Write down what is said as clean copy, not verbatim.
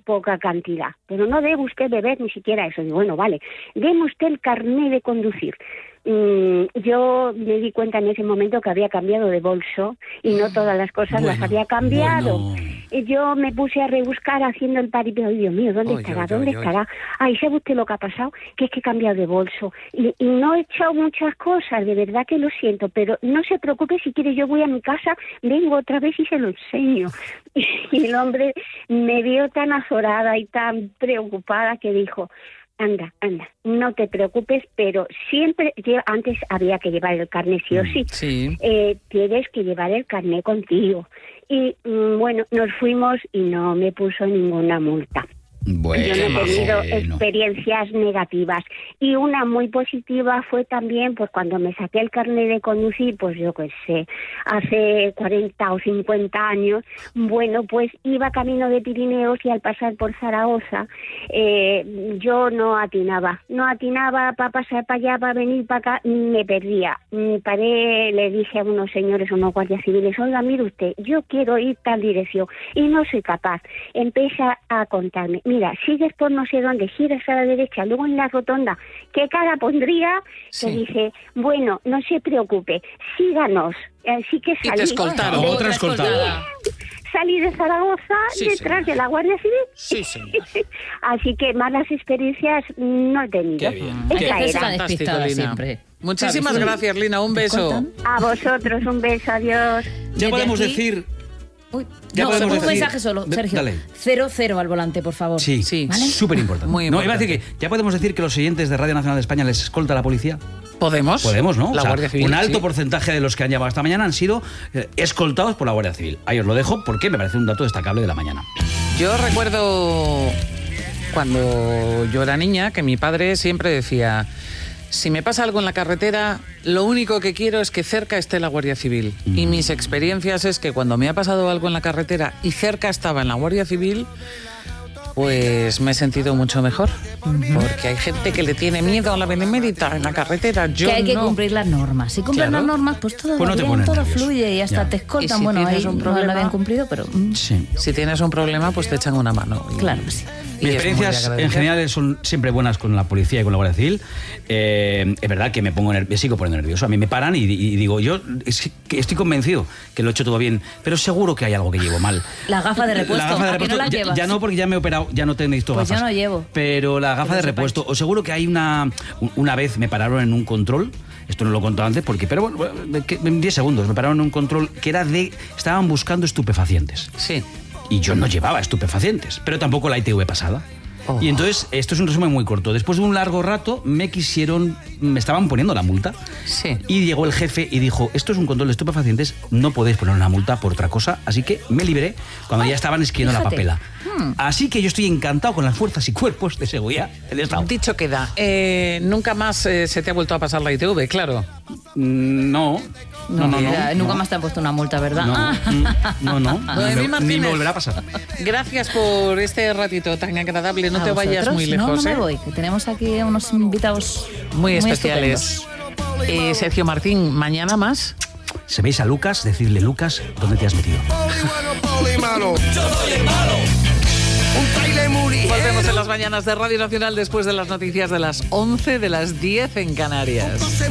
poca cantidad, pero no debe usted beber ni siquiera eso. Digo, bueno, vale, deme usted el carné de conducir. Yo me di cuenta en ese momento que había cambiado de bolso y no todas las cosas las había cambiado. Y yo me puse a rebuscar haciendo el paripé. Ay, Dios mío, ¿dónde estará? Ay, ¿sabe usted lo que ha pasado? Que es que he cambiado de bolso y no he echado muchas cosas, de verdad que lo siento, pero no se preocupe, si quiere yo voy a mi casa, vengo otra vez y se lo enseño. Y el hombre me vio tan azorada y tan preocupada que dijo, anda, no te preocupes, pero siempre, antes había que llevar el carné sí o sí. Tienes que llevar el carné contigo. Y bueno, nos fuimos y no me puso ninguna multa. Bueno, yo no he tenido experiencias negativas. Y una muy positiva fue también, pues cuando me saqué el carnet de conducir, pues yo qué sé, hace 40 o 50 años, bueno, pues iba camino de Pirineos y al pasar por Zaragoza, yo no atinaba para pasar para allá, para venir para acá, me perdía. Paré, le dije a unos señores, unos guardias civiles, oiga, mire usted, yo quiero ir tal dirección y no soy capaz. Empieza a contarme, mira, sigues por no sé dónde, giras a la derecha, luego en la rotonda, ¿qué cara pondría? Que dice, bueno, no se preocupe, síganos, sí que salí. Y te escoltaron. Otra escoltada. Salí de Zaragoza detrás de la Guardia Civil. Sí, señor. Así que malas experiencias no he tenido. Qué bien. Esa Qué era. fantástico, Lina. Siempre. Muchísimas gracias, Lina. Un beso. A vosotros, un beso, adiós. Ya podemos decir... Uy, Ya podemos un decir- mensaje solo, Sergio. Dale. 0-0 al volante, por favor. Sí, ¿Vale? súper importante. Muy No, iba a importante. decir que ya podemos decir que los oyentes de Radio Nacional de España les escolta la policía. ¿Podemos? Podemos, ¿no? La O sea, Guardia Civil. un alto sí. porcentaje de los que han llamado esta mañana han sido escoltados por la Guardia Civil. Ahí os lo dejo porque me parece un dato destacable de la mañana. Yo recuerdo cuando yo era niña que mi padre siempre decía, si me pasa algo en la carretera, lo único que quiero es que cerca esté la Guardia Civil. Y mis experiencias es que cuando me ha pasado algo en la carretera y cerca estaba en la Guardia Civil, pues me he sentido mucho mejor. Porque hay gente que le tiene miedo a la benemérita en la carretera. Yo que hay que no. cumplir las normas. Si cumples Claro. las normas, pues todo Pues va no te bien, pones todo nervioso. fluye y hasta Ya. te Y escoltan. si Bueno, ahí tienes un no problema- lo habían cumplido, pero... Sí. Si tienes un problema, pues te echan una mano. Y- Claro que sí. y Mis es muy experiencias de en agradecer. general son siempre buenas con la policía y con la Guardia Civil. Es verdad que me sigo poniendo nervioso. A mí me paran y digo, yo que estoy convencido que lo he hecho todo bien, pero seguro que hay algo que llevo mal. La gafa de repuesto, La gafa de ¿a que repuesto no la ya, llevas? ya no, porque ya me he operado, ya no te necesito Pues yo gafas. no llevo. Pero la gafa Que de lo repuesto, sepáis. os seguro que hay una vez me pararon en un control. Esto no lo he contado antes, pero bueno, en 10 segundos me pararon en un control que era estaban buscando estupefacientes. Sí. Y yo no llevaba estupefacientes, pero tampoco la ITV pasada. Oh. Y entonces, esto es un resumen muy corto. Después de un largo rato, me estaban poniendo la multa. Sí. Y llegó el jefe y dijo, esto es un control de estupefacientes, no podéis poner una multa por otra cosa. Así que me liberé cuando ya estaban escribiendo la fíjate. papela. Así que yo estoy encantado con las fuerzas y cuerpos de seguridad del Estado. Dicho queda, nunca más se te ha vuelto a pasar la ITV, claro. No. Nunca más te han puesto una multa, ¿verdad? No. Noemí Ni Martínez. me volverá a pasar. Gracias por este ratito tan agradable. No ¿A te vayas vosotros? muy lejos. No me ¿eh? voy, que tenemos aquí unos invitados Muy especiales. Sergio Martín, mañana más. Si veis a Lucas, decidle, Lucas, ¿dónde te has metido? Volvemos en las mañanas de Radio Nacional después de las noticias de las 11, de las 10 en Canarias.